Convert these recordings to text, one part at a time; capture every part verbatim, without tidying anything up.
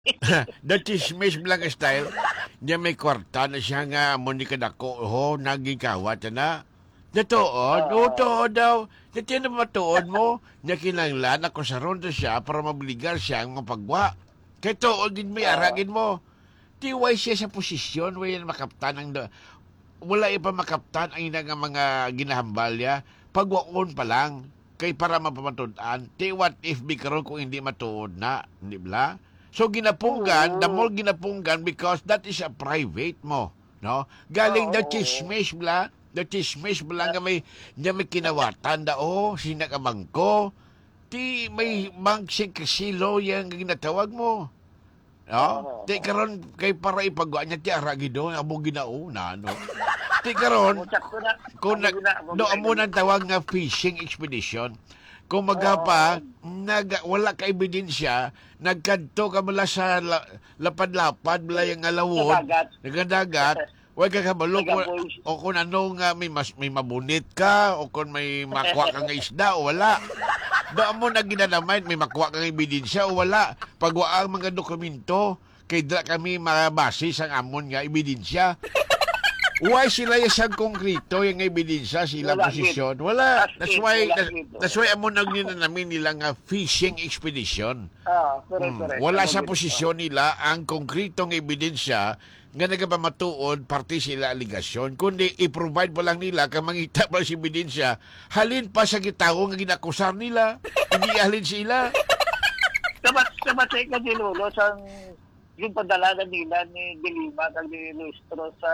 The chismis lang style. Niya may kwarta na siya nga mo ni kadako ho nagikawat na. Natuod, o Oo. tuod daw. Dati na matuod mo, niya kinanglan ako sa ronda siya para mabligar siya ang mapagwa. Kaya tuod din may Oo. aragin mo. Tiway siya sa posisyon, way yan makaptan ang... da- Wala ipa makaptan ang ina nga mga ginahambal niya. Pagwaon pa lang. Kay para mapamatudan. Ti what if bi karon kung hindi matuod na, di ba? So Oo. ginapunggan, the more ginapunggan because that is a private mo, no? Galing Oo, the oo. chismis bla, the chismis bla nga may nga may kinawatan da oh, sinakamangko. Ti may mangsing kasilo yang ginatawag mo. No? Oo. Ti karon kay para ipagawa niya ti aragi do amo ginauna no. Ti karon Muchak ko na. kung Amo nag, gina- amo no, gina- amo nang tawag nga fishing expedition. Kung magapa, nag, wala ka ebidensya, nagkadto ka mula sa la, lapad-lapad, mula yung alawod, Sa dagat. nagadagat, huwag ka kabalo, kung, Nagaboy. o kung ano nga, may, mas, may mabunit ka, o kung may makuha ka nga isda, o wala. Doon mo na ginanamay, may makuha kang ebidensya, o wala. Pagwa ang mga dokumento, kay dra kami mabase sa amon nga ebidensya. Why sila isang konkrito yung ebidensya sila Wala, posisyon? Wala. As That's in, why wala that's, dito. that's why amo nang namin nila nga fishing expedition. Ah, correct, Hmm. correct. Wala Amo sa gina- posisyon nila ang konkretong ebidensya nga nagapamatuod parte sila aligasyon. Kundi i-provide pa lang nila kang mangita pa si ebidensya halin pa sa gitawo nga ginakusar nila. Hindi halin sila. Kamat kamatay ka din Lolo sa yung padalanan nila ni Dilima at ni Lustro sa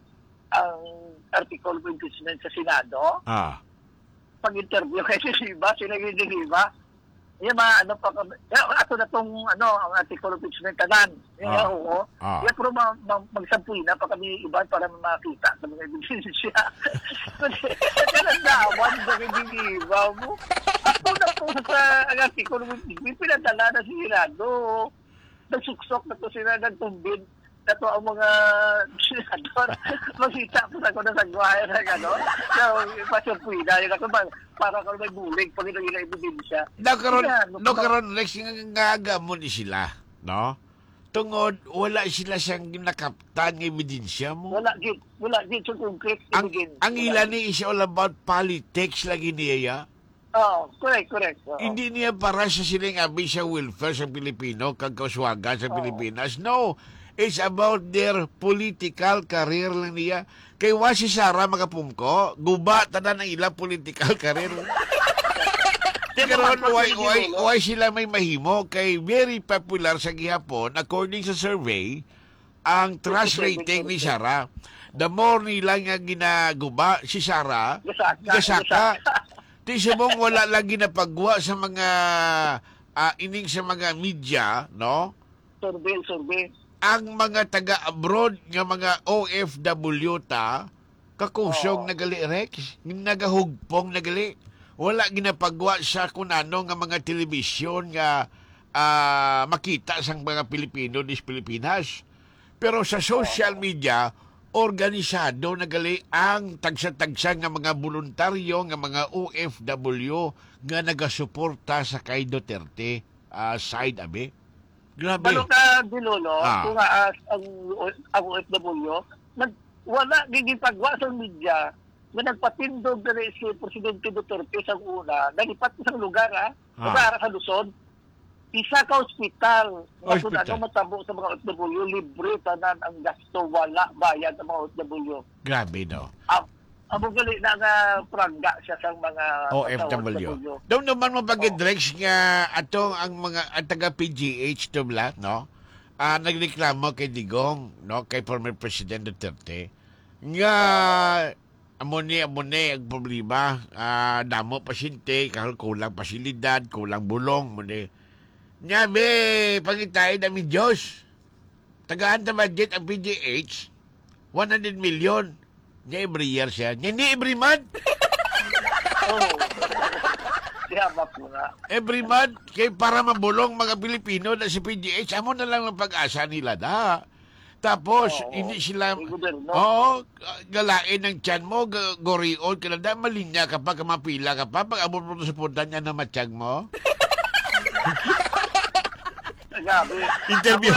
ang article of impeachment sa Senado. Ah. Pag-interview kay Dilima, sila yung Dilima. Yung mga ano pa kami, eh, ato na tong ano, ang article of impeachment tanan. Yung Ah. oo. Ah. Yung pero ma, ma, magsampuy na pa kami iba para makita sa mga ebidensya. Kasi nandawan sa Dilima mo. Ako na po sa ang article of impeachment, pinadala na si Senado. Nagsuksok na to sila, nagtumbin na to ang mga senador. Makita po na ko na sa guwaya na gano'n. So, pasampuy na. Yun ako, pa- para ko may bulig pag ito yung ebidensya. No karon, Yan, no karon Rex nga nga mo ni sila, no? Tungod wala sila siyang nakaptan nga ebidensya mo. Wala gid, wala gid sa concrete Ang ibigin. ang ilan ni is all about politics lagi niya. Oo, correct, correct. Oo. Hindi niya para sa siling abi sa welfare sa Pilipino, kag kauswagan sa Oo. Pilipinas. No, it's about their political career lang niya. Kay wa si Sara magapumko, guba tanan ang ilang political career. Karon why, why, why sila may mahimo kay very popular sa gihapon according sa survey ang trust rating ni Sara. The more nila nga ginaguba si Sara, Gasaka, gasaka. Ti subong wala lagi na pagwa sa mga ah, ining sa mga media, no? Survey, survey. Ang mga taga-abroad nga mga O F W ta kakusog Oo. nagali Rex, nagahugpong nagali. Wala ginapagwa sa kunano nga mga telebisyon nga ah, makita sang mga Pilipino dis Pilipinas. Pero sa social media, organisado nagali ang tagsa-tagsa nga mga voluntaryo nga mga O F W nga nagasuporta sa kay Duterte ah, side abi. Grabe. Balo ka, Dilolo, Ah. kung aas ang, ang O F W, nag, wala gigipagwa sa media na nagpatindog na rin si Presidente Duterte sa una, nalipat sa lugar, ha? Ah. Lugar sa Luzon. Isa ka ospital. Nga kung Ospital. ano matabo sa mga O F W, libre tanan ang gasto, wala bayad sa mga O F W. Grabe no. Ang ang gali na nga prangga siya sa mga O sa F W. Daw naman mo pag-Drex nga atong ang mga at taga P G H to bla, no? Ah, nagreklamo kay Digong, no, kay former President Duterte. Nga amone amone ang problema, ah, damo pasyente, kahit kulang pasilidad, kulang bulong, mune. Nga be, pangitay namin Diyos. Tagaan na budget ang P G H, one hundred million. Nga every year siya. Nga hindi every month. Oo. Siyamak mo nga. Every month, kay para mabulong mga Pilipino na si P G H, amo na lang ang pag-asa nila da. Tapos, Oo. hindi sila, May gobyerno. oo, galain ng tiyan mo, g- gorion, kinanda, malinya ka pa, kamapila ka pa, pag abot mo sa punta niya na matiyag mo. gabi. Interview